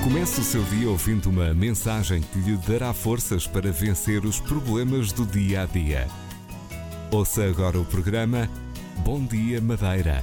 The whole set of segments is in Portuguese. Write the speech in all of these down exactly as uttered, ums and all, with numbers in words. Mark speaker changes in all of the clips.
Speaker 1: Comece o seu dia ouvindo uma mensagem que lhe dará forças para vencer os problemas do dia a dia. Ouça agora o programa Bom Dia Madeira.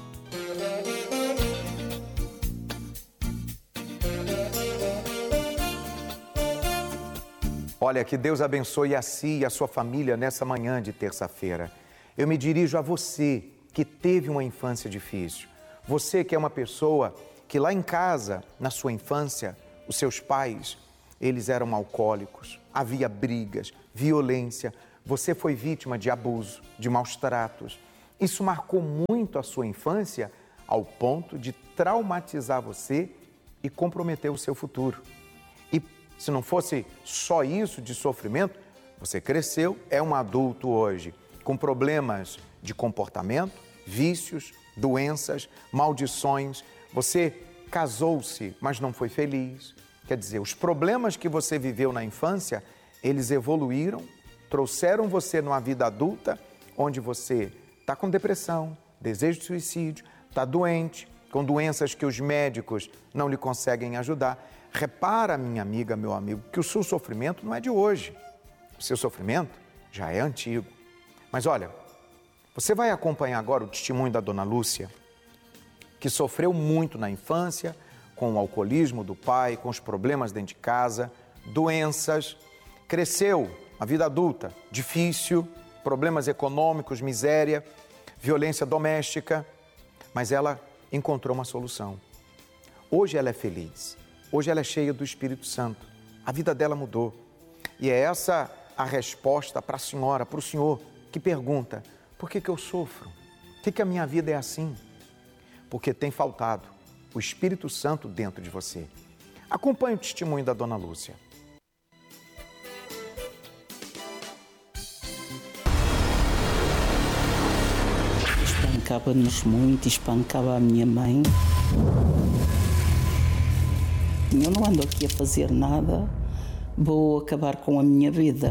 Speaker 2: Olha, que Deus abençoe a si e a sua família nessa manhã de terça-feira. Eu me dirijo a você que teve uma infância difícil. Você que é uma pessoa que lá em casa, na sua infância, os seus pais, eles eram alcoólicos, havia brigas, violência, você foi vítima de abuso, de maus tratos. Isso marcou muito a sua infância ao ponto de traumatizar você e comprometer o seu futuro. E se não fosse só isso de sofrimento, você cresceu, é um adulto hoje, com problemas de comportamento, vícios, doenças, maldições. Você casou-se, mas não foi feliz. Quer dizer, os problemas que você viveu na infância, eles evoluíram, trouxeram você numa vida adulta, onde você está com depressão, desejo de suicídio, está doente, com doenças que os médicos não lhe conseguem ajudar. Repara, minha amiga, meu amigo, que o seu sofrimento não é de hoje. O seu sofrimento já é antigo. Mas olha, você vai acompanhar agora o testemunho da dona Lúcia, que sofreu muito na infância, com o alcoolismo do pai, com os problemas dentro de casa, doenças, cresceu a vida adulta, difícil, problemas econômicos, miséria, violência doméstica, mas ela encontrou uma solução. Hoje ela é feliz, hoje ela é cheia do Espírito Santo, a vida dela mudou. E é essa a resposta para a senhora, para o senhor, que pergunta, por que que eu sofro? Por que que a minha vida é assim? Porque tem faltado o Espírito Santo dentro de você. Acompanhe o testemunho da dona Lúcia.
Speaker 3: Espancava-nos muito, espancava a minha mãe. Eu não ando aqui a fazer nada, vou acabar com a minha vida.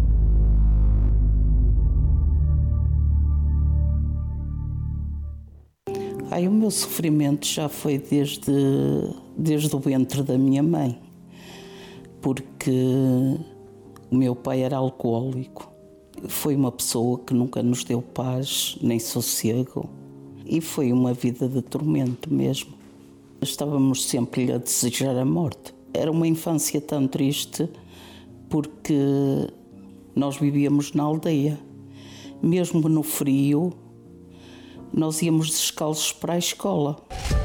Speaker 3: Ai, o meu sofrimento já foi desde, desde o ventre da minha mãe, porque o meu pai era alcoólico. Foi uma pessoa que nunca nos deu paz nem sossego e foi uma vida de tormento mesmo. Estávamos sempre a desejar a morte. Era uma infância tão triste porque nós vivíamos na aldeia. Mesmo no frio, nós íamos descalços para a escola.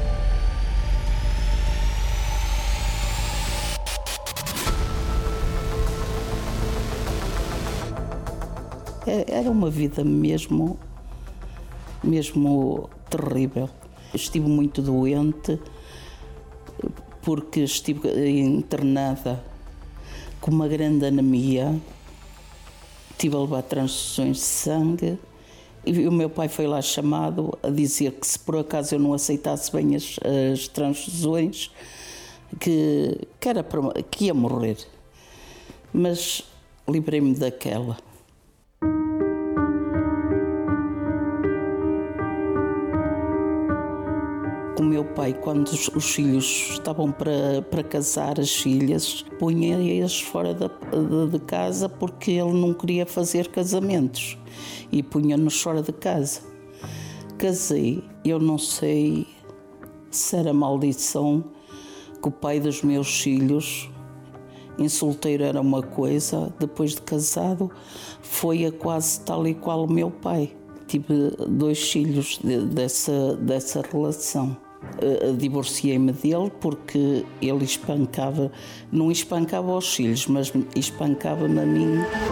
Speaker 3: Era uma vida mesmo, mesmo terrível. Estive muito doente porque estive internada com uma grande anemia. Estive a levar transfusões de sangue. E o meu pai foi lá chamado a dizer que se por acaso eu não aceitasse bem as, as transfusões, que, que, era para, que ia morrer. Mas livrei-me daquela. O meu pai, quando os, os filhos estavam para, para casar, as filhas, punha-as fora da, de, de casa porque ele não queria fazer casamentos. E punha-nos fora de casa. Casei, eu não sei se era maldição que o pai dos meus filhos, em solteiro era uma coisa, depois de casado foi a quase tal e qual o meu pai. Tive dois filhos de, dessa, dessa relação. Uh, divorciei-me dele porque ele espancava, não espancava os filhos, mas espancava-me a mim.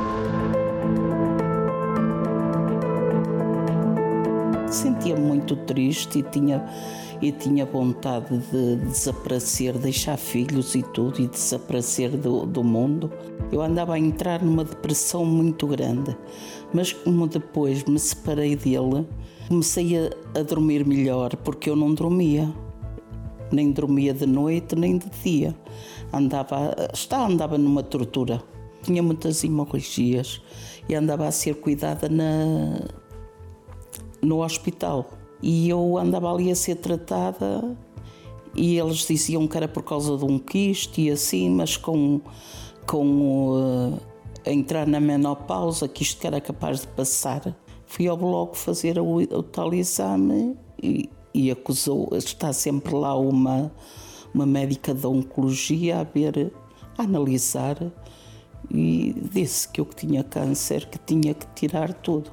Speaker 3: Sentia-me muito triste e tinha, e tinha vontade de desaparecer, deixar filhos e tudo e desaparecer do, do mundo. Eu andava a entrar numa depressão muito grande, mas como depois me separei dele, comecei a, a dormir melhor porque eu não dormia. Nem dormia de noite, nem de dia. Andava, está, andava numa tortura. Tinha muitas hemorragias e andava a ser cuidada na... no hospital. E eu andava ali a ser tratada e eles diziam que era por causa de um quisto e assim, mas com, com uh, a entrar na menopausa, que isto que era capaz de passar, fui ao bloco fazer o, o tal exame e, e acusou, está sempre lá uma, uma médica de oncologia a ver, a analisar, e disse que eu que tinha câncer, que tinha que tirar tudo.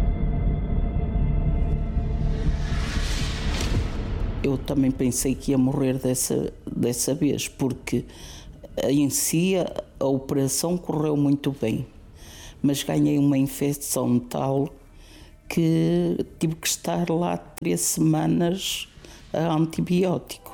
Speaker 3: Eu também pensei que ia morrer dessa, dessa vez, porque em si a, a operação correu muito bem, mas ganhei uma infecção tal que tive que estar lá três semanas a antibiótico.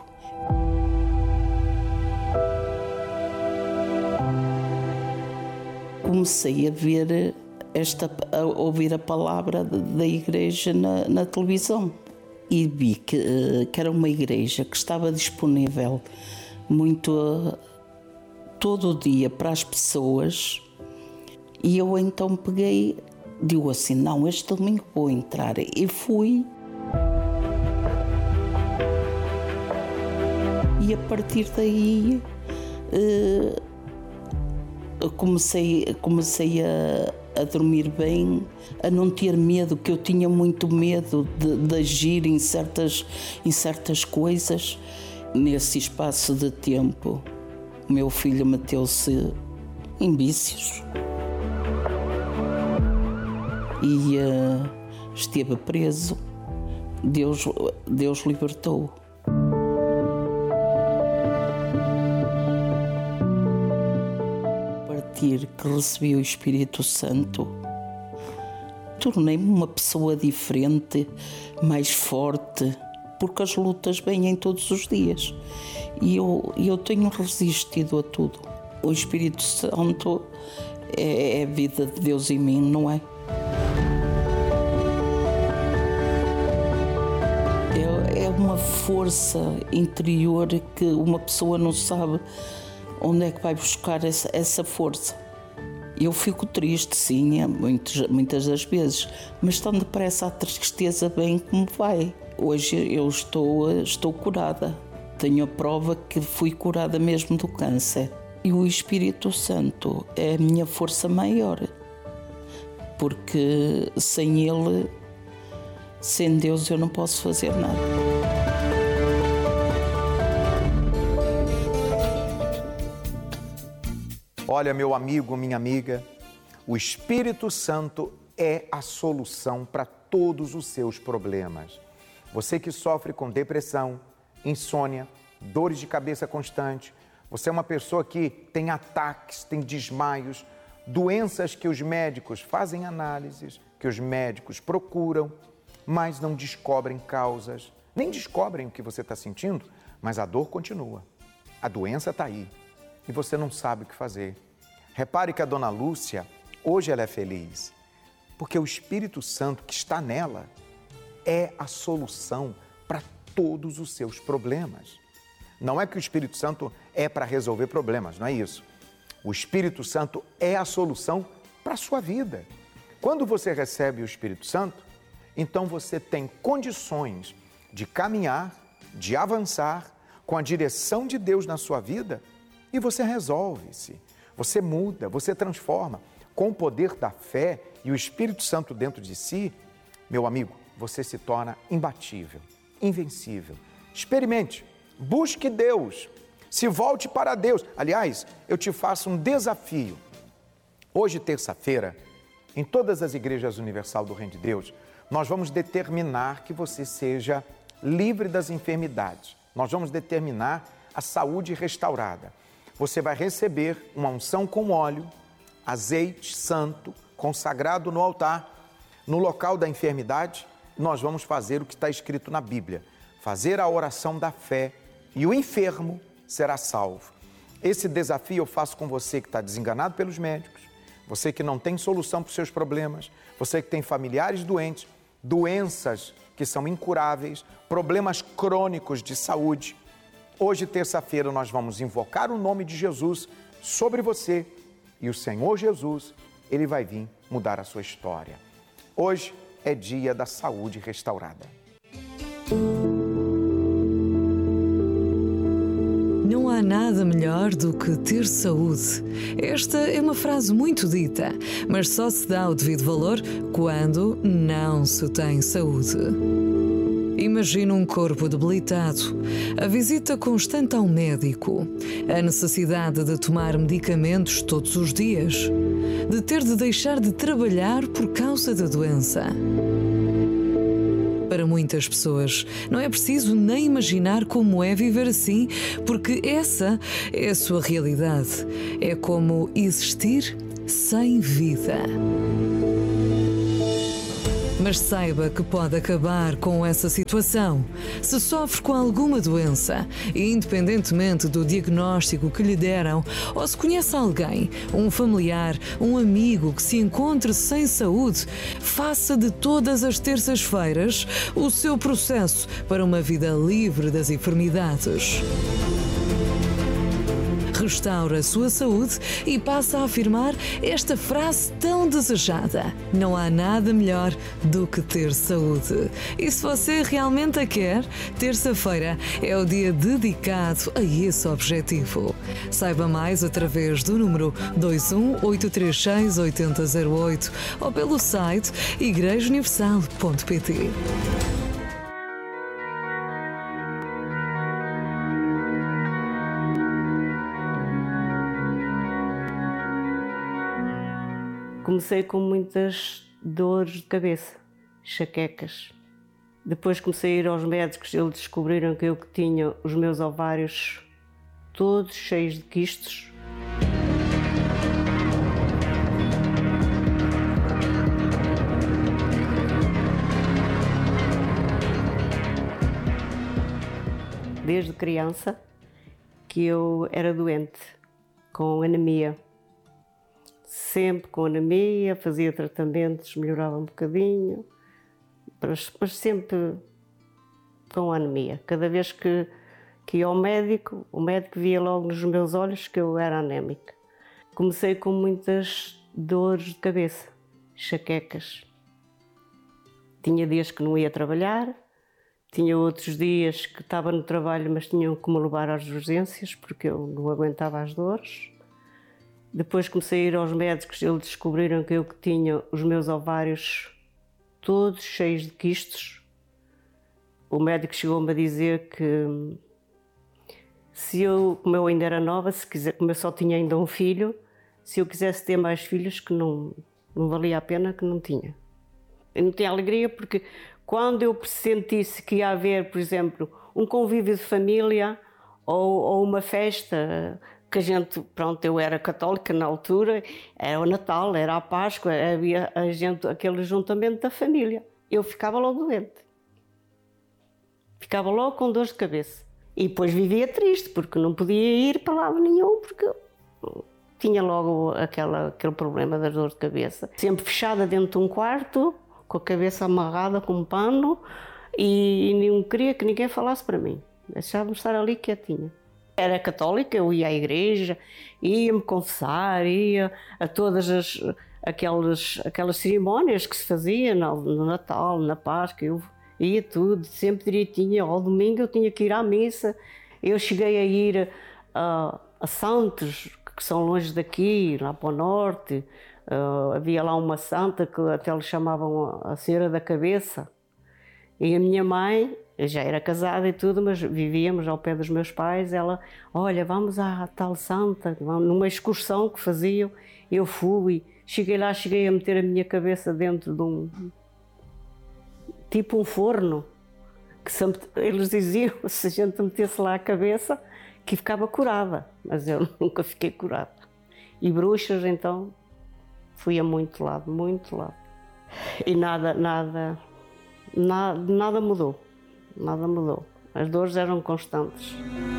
Speaker 3: Comecei a ver esta, a ouvir a palavra da igreja na, na televisão e vi que, que era uma igreja que estava disponível muito todo o dia para as pessoas, e eu então peguei, digo assim, não, este domingo vou entrar, e fui. E a partir daí uh, comecei, comecei a, a dormir bem, a não ter medo, que eu tinha muito medo de, de agir em certas, em certas coisas. Nesse espaço de tempo, o meu filho meteu-se em vícios e uh, esteve preso. Deus, Deus libertou. Que recebi o Espírito Santo, tornei-me uma pessoa diferente, mais forte, porque as lutas vêm todos os dias e eu, eu tenho resistido a tudo. O Espírito Santo é, é a vida de Deus em mim, não é? É, é uma força interior que uma pessoa não sabe onde é que vai buscar essa, essa força. Eu fico triste, sim, muitas, muitas das vezes, mas tão depressa a tristeza vem como vai. Hoje eu estou, estou curada. Tenho a prova que fui curada mesmo do câncer. E o Espírito Santo é a minha força maior, porque sem Ele, sem Deus, eu não posso fazer nada.
Speaker 2: Olha, meu amigo, minha amiga, o Espírito Santo é a solução para todos os seus problemas. Você que sofre com depressão, insônia, dores de cabeça constante, você é uma pessoa que tem ataques, tem desmaios, doenças que os médicos fazem análises, que os médicos procuram, mas não descobrem causas, nem descobrem o que você está sentindo, mas a dor continua, a doença está aí. E você não sabe o que fazer. Repare que a dona Lúcia, hoje ela é feliz, porque o Espírito Santo que está nela é a solução para todos os seus problemas. Não é que o Espírito Santo é para resolver problemas, não é isso. O Espírito Santo é a solução para a sua vida. Quando você recebe o Espírito Santo, então você tem condições de caminhar, de avançar com a direção de Deus na sua vida. E você resolve-se, você muda, você transforma. Com o poder da fé e o Espírito Santo dentro de si, meu amigo, você se torna imbatível, invencível. Experimente, busque Deus, se volte para Deus. Aliás, eu te faço um desafio. Hoje, terça-feira, em todas as igrejas universal do Reino de Deus, nós vamos determinar que você seja livre das enfermidades. Nós vamos determinar a saúde restaurada. Você vai receber uma unção com óleo, azeite santo, consagrado no altar. No local da enfermidade, nós vamos fazer o que está escrito na Bíblia, fazer a oração da fé e o enfermo será salvo. Esse desafio eu faço com você que está desenganado pelos médicos, você que não tem solução para os seus problemas, você que tem familiares doentes, doenças que são incuráveis, problemas crônicos de saúde. Hoje, terça-feira, nós vamos invocar o nome de Jesus sobre você e o Senhor Jesus, Ele vai vir mudar a sua história. Hoje é dia da saúde restaurada.
Speaker 4: há nada melhor do que ter saúde. Esta é uma frase muito dita, mas só se dá o devido valor quando não se tem saúde. Imagina um corpo debilitado, a visita constante ao médico, a necessidade de tomar medicamentos todos os dias, de ter de deixar de trabalhar por causa da doença. Para muitas pessoas, não é preciso nem imaginar como é viver assim, porque essa é a sua realidade. É como existir sem vida. Mas saiba que pode acabar com essa situação. Se sofre com alguma doença, independentemente do diagnóstico que lhe deram, ou se conhece alguém, um familiar, um amigo que se encontre sem saúde, faça de todas as terças-feiras o seu processo para uma vida livre das enfermidades. Restaura a sua saúde e passa a afirmar esta frase tão desejada: não há nada melhor do que ter saúde. E se você realmente a quer, terça-feira é o dia dedicado a esse objetivo. Saiba mais através do número dois um oito três seis oito zero zero oito ou pelo site igreja universal ponto pt.
Speaker 5: Comecei com muitas dores de cabeça, enxaquecas. Depois comecei a ir aos médicos, eles descobriram que eu que tinha os meus ovários todos cheios de quistes. Desde criança que eu era doente, com anemia. Sempre com anemia, fazia tratamentos, melhorava um bocadinho, mas, mas sempre com anemia. Cada vez que, que ia ao médico, o médico via logo nos meus olhos que eu era anémica. Comecei com muitas dores de cabeça, enxaquecas. Tinha dias que não ia trabalhar, tinha outros dias que estava no trabalho, mas tinham que me levar às urgências porque eu não aguentava as dores. Depois comecei a ir aos médicos, eles descobriram que eu que tinha os meus ovários todos cheios de quistes. O médico chegou-me a dizer que se eu, como eu ainda era nova, se quiser, como eu só tinha ainda um filho, se eu quisesse ter mais filhos, que não, não valia a pena, que não tinha. Eu não tinha alegria porque quando eu sentisse que ia haver, por exemplo, um convívio de família ou, ou uma festa, que a gente, pronto, eu era católica na altura, era o Natal, era a Páscoa, havia a gente, aquele juntamento da família. Eu ficava logo doente. Ficava logo com dor de cabeça. E depois vivia triste, porque não podia ir para lado nenhum, porque tinha logo aquela, aquele problema das dores de cabeça. Sempre fechada dentro de um quarto, com a cabeça amarrada com um pano, e, e não queria que ninguém falasse para mim. Deixava-me estar ali quietinha. Era católica, eu ia à igreja, ia-me confessar, ia a todas as, aquelas, aquelas cerimónias que se faziam no, no Natal, na Páscoa, eu ia tudo, sempre direitinho. Ao domingo eu tinha que ir à missa. Eu cheguei a ir a, a Santos, que são longe daqui, lá para o norte. Uh, havia lá uma santa que até lhe chamavam a Senhora da Cabeça. E a minha mãe, eu já era casada e tudo, mas vivíamos ao pé dos meus pais. Ela, olha, vamos à tal santa, numa excursão que faziam. Eu fui, cheguei lá, cheguei a meter a minha cabeça dentro de um, tipo um forno, que sempre, eles diziam, se a gente metesse lá a cabeça, que ficava curada, mas eu nunca fiquei curada. E bruxas, então, fui a muito lado, muito lado. E nada, nada, nada, nada mudou. Nada mudou. As dores eram constantes.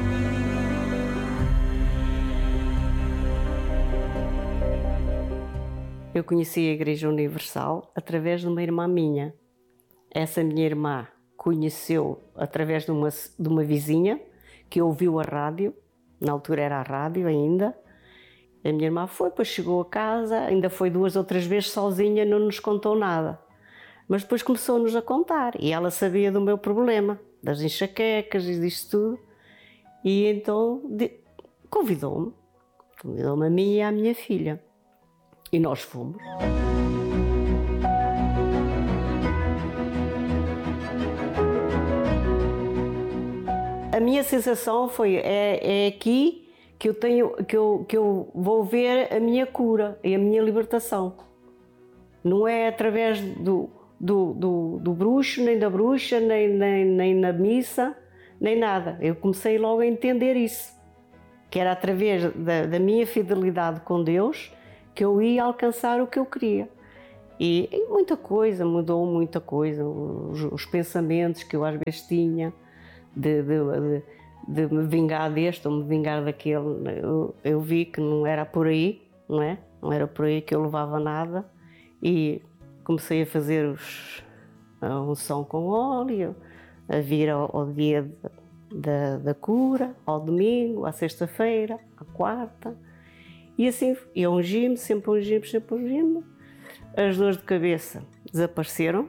Speaker 5: Eu conheci a Igreja Universal através de uma irmã minha. Essa minha irmã conheceu através de uma, de uma vizinha que ouviu a rádio, na altura era a rádio ainda. A minha irmã foi, depois chegou a casa, ainda foi duas ou três vezes sozinha, não nos contou nada. Mas depois começou-nos a contar, e ela sabia do meu problema, das enxaquecas e disso tudo. E então convidou-me, convidou-me a mim e à minha filha. E nós fomos. A minha sensação foi, é, é aqui que eu, tenho, que, eu, que eu vou ver a minha cura e a minha libertação. Não é através do, do, do, do bruxo, nem da bruxa, nem, nem, nem na missa, nem nada. Eu comecei logo a entender isso, que era através da, da minha fidelidade com Deus que eu ia alcançar o que eu queria. E, e muita coisa, mudou muita coisa, os, os pensamentos que eu às vezes tinha, de, de, de, de me vingar deste ou me vingar daquele, eu, eu vi que não era por aí, não é? Não era por aí que eu levava nada, e comecei a fazer os, a unção com óleo, a vir ao, ao dia da, da cura, ao domingo, à sexta-feira, à quarta, e assim, eu ungi-me, sempre ungi-me, sempre ungi-me. As dores de cabeça desapareceram,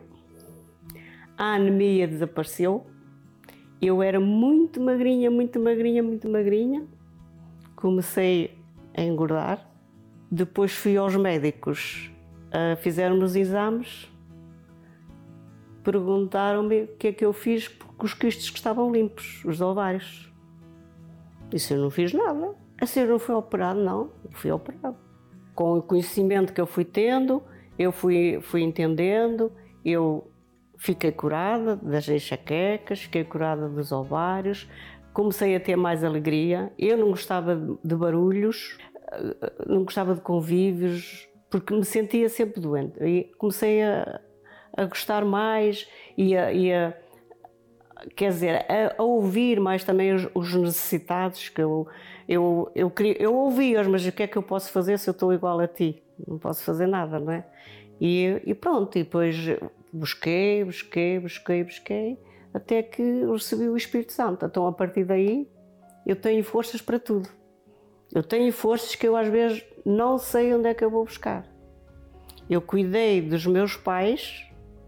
Speaker 5: a anemia desapareceu, eu era muito magrinha, muito magrinha, muito magrinha, comecei a engordar, depois fui aos médicos, uh, fizeram-me os exames, perguntaram-me o que é que eu fiz com os quistos que estavam limpos, os ovários. Disse, eu não fiz nada, assim eu não fui operado, não, eu fui operado. Com o conhecimento que eu fui tendo, eu fui, fui entendendo, eu fiquei curada das enxaquecas, fiquei curada dos ovários, comecei a ter mais alegria. Eu não gostava de barulhos, não gostava de convívios, porque me sentia sempre doente. E comecei a, a gostar mais e a, e a quer dizer, a, a ouvir mais também os, os necessitados, que eu, eu, eu, queria, eu ouvia-os, mas o que é que eu posso fazer se eu estou igual a ti? Não posso fazer nada, não é? E, e pronto, e depois busquei, busquei, busquei, busquei, até que recebi o Espírito Santo. Então, a partir daí, eu tenho forças para tudo. Eu tenho forças que eu, às vezes, não sei onde é que eu vou buscar. Eu cuidei dos meus pais,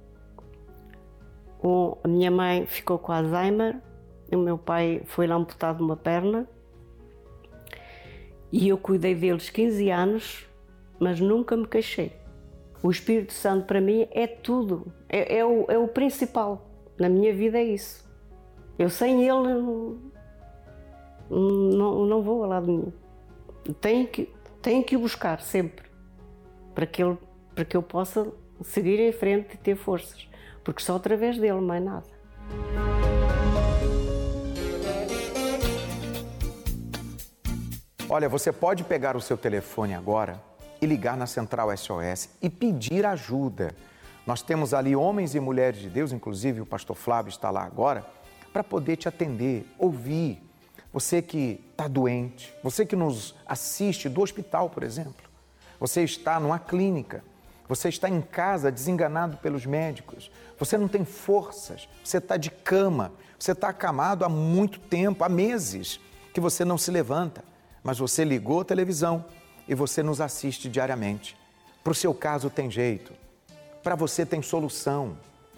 Speaker 5: a minha mãe ficou com Alzheimer, o meu pai foi-lhe amputado uma perna, e eu cuidei deles quinze anos, mas nunca me queixei. O Espírito Santo para mim é tudo, é, é, o, é o principal, na minha vida é isso. Eu sem ele não, não, não vou a lado nenhum. Tenho que, tenho que o buscar sempre, para que, ele, para que eu possa seguir em frente e ter forças, porque só através dele, mais nada.
Speaker 2: Olha, você pode pegar o seu telefone agora e ligar na Central S O S e pedir ajuda. Nós temos ali homens e mulheres de Deus, inclusive o pastor Flávio está lá agora, para poder te atender, ouvir. Você que está doente, você que nos assiste do hospital, por exemplo, você está numa clínica, você está em casa desenganado pelos médicos, você não tem forças, você está de cama, você está acamado há muito tempo, há meses que você não se levanta, mas você ligou a televisão e você nos assiste diariamente. Para o seu caso tem jeito, para você tem solução.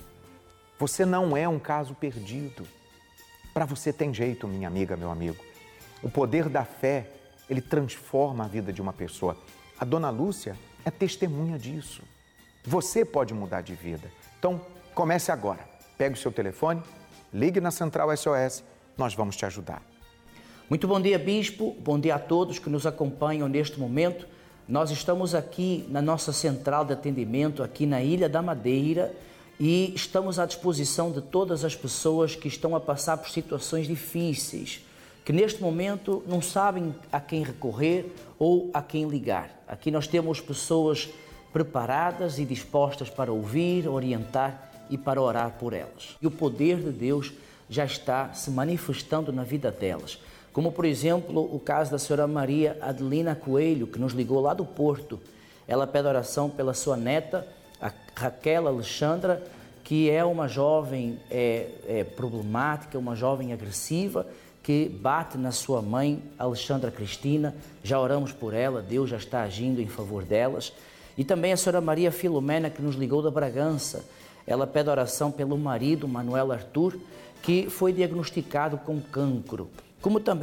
Speaker 2: Você não é um caso perdido. Para você tem jeito, minha amiga, meu amigo. O poder da fé, ele transforma a vida de uma pessoa. A dona Lúcia é testemunha disso. Você pode mudar de vida. Então, comece agora. Pegue o seu telefone, ligue na Central S O S, nós vamos te ajudar.
Speaker 6: Muito bom dia, Bispo. Bom dia a todos que nos acompanham neste momento. Nós estamos aqui na nossa central de atendimento, aqui na Ilha da Madeira, e estamos à disposição de todas as pessoas que estão a passar por situações difíceis, que neste momento não sabem a quem recorrer ou a quem ligar. Aqui nós temos pessoas preparadas e dispostas para ouvir, orientar e para orar por elas. E o poder de Deus já está se manifestando na vida delas. Como, por exemplo, o caso da senhora Maria Adelina Coelho, que nos ligou lá do Porto. Ela pede oração pela sua neta, a Raquel Alexandra, que é uma jovem é, é, problemática, uma jovem agressiva, que bate na sua mãe, Alexandra Cristina. Já oramos por ela, Deus já está agindo em favor delas. E também a senhora Maria Filomena, que nos ligou da Bragança. Ela pede oração pelo marido, Manuel Arthur, que foi diagnosticado com cancro. Como também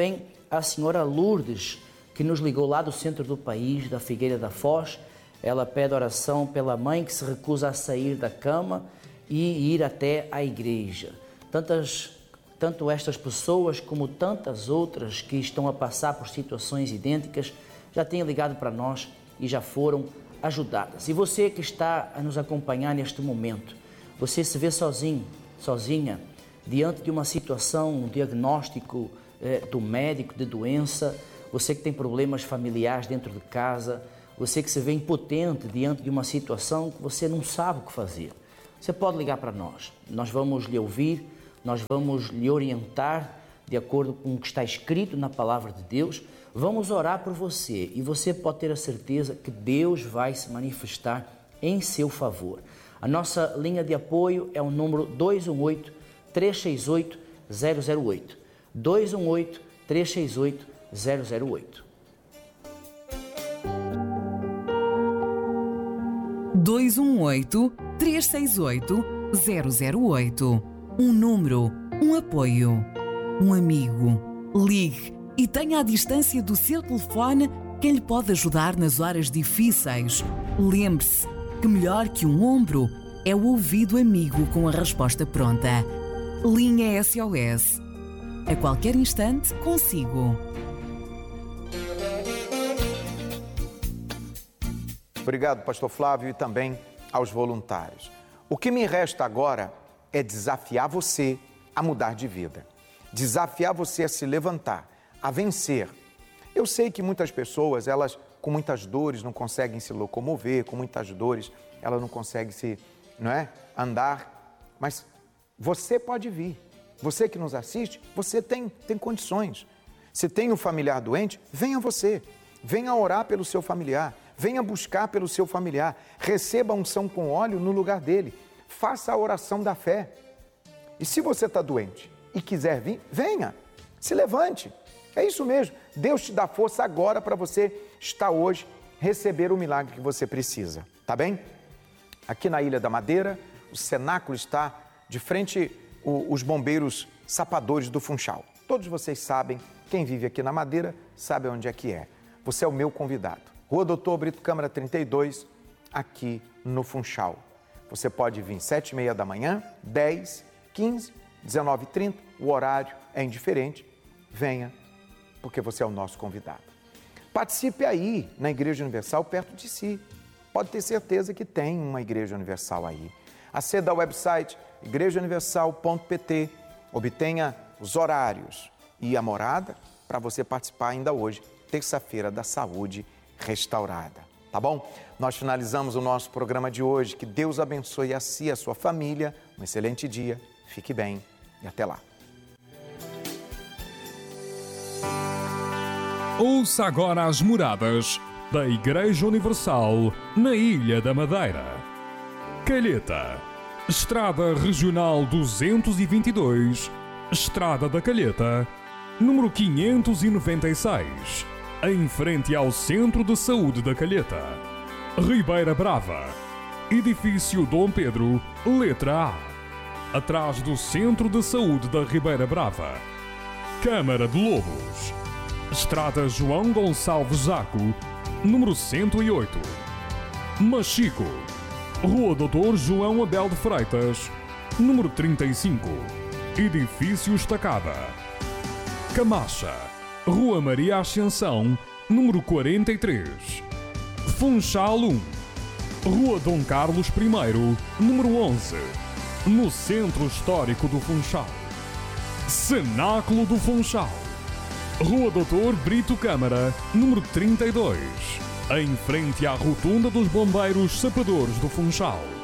Speaker 6: a senhora Lourdes, que nos ligou lá do centro do país, da Figueira da Foz. Ela pede oração pela mãe que se recusa a sair da cama e ir até a igreja. Tantas, tanto estas pessoas como tantas outras que estão a passar por situações idênticas já têm ligado para nós e já foram ajudadas. E você que está a nos acompanhar neste momento, você se vê sozinho, sozinha, diante de uma situação, um diagnóstico eh, do médico de doença, você que tem problemas familiares dentro de casa, você que se vê impotente diante de uma situação que você não sabe o que fazer. Você pode ligar para nós, nós vamos lhe ouvir, nós vamos lhe orientar de acordo com o que está escrito na Palavra de Deus, vamos orar por você e você pode ter a certeza que Deus vai se manifestar em seu favor. A nossa linha de apoio é o número dois um oito, três seis oito, zero zero oito. dois um oito, três seis oito, zero zero oito.
Speaker 7: dois um oito, três seis oito, zero zero oito. Um número, um apoio, um amigo. Ligue e tenha à distância do seu telefone quem lhe pode ajudar nas horas difíceis. Lembre-se que melhor que um ombro é o ouvido amigo com a resposta pronta. Linha S O S. A qualquer instante, consigo.
Speaker 2: Obrigado, pastor Flávio, e também aos voluntários. O que me resta agora é desafiar você a mudar de vida. Desafiar você a se levantar, a vencer. Eu sei que muitas pessoas, elas com muitas dores não conseguem se locomover, com muitas dores elas não conseguem se, não é, andar, mas você pode vir. Você que nos assiste, você tem, tem condições. Se tem um familiar doente, venha você. Venha orar pelo seu familiar. Venha buscar pelo seu familiar. Receba a unção com óleo no lugar dele. Faça a oração da fé. E se você está doente e quiser vir, venha. Se levante. É isso mesmo. Deus te dá força agora para você estar hoje, receber o milagre que você precisa. Tá bem? Aqui na Ilha da Madeira, o cenáculo está de frente os bombeiros sapadores do Funchal. Todos vocês sabem, quem vive aqui na Madeira sabe onde é que é. Você é o meu convidado. Rua Doutor Brito Câmara trinta e dois, aqui no Funchal. Você pode vir sete e meia da manhã, dez, quinze, dezenove e trinta, o horário é indiferente. Venha, porque você é o nosso convidado. Participe aí na Igreja Universal perto de si. Pode ter certeza que tem uma Igreja Universal aí. Aceda ao website igreja universal ponto p t, obtenha os horários e a morada para você participar ainda hoje, terça-feira da Saúde Restaurada. Tá bom? Nós finalizamos o nosso programa de hoje. Que Deus abençoe a si e a sua família. Um excelente dia, fique bem e até lá.
Speaker 1: Ouça agora as moradas da Igreja Universal na Ilha da Madeira. Calheta, Estrada Regional duzentos e vinte e dois, Estrada da Calheta, número quinhentos e noventa e seis, em frente ao Centro de Saúde da Calheta. Ribeira Brava, Edifício Dom Pedro, letra A, atrás do Centro de Saúde da Ribeira Brava. Câmara de Lobos, Estrada João Gonçalves Zaco, número cento e oito. Machico, Rua Doutor João Abel de Freitas, número trinta e cinco, Edifício Estacada. Camacha, Rua Maria Ascensão, número quarenta e três. Funchal um, Rua Dom Carlos I, número onze, no Centro Histórico do Funchal. Cenáculo do Funchal, Rua Doutor Brito Câmara, número trinta e dois, em frente à Rotunda dos Bombeiros Sapadores do Funchal.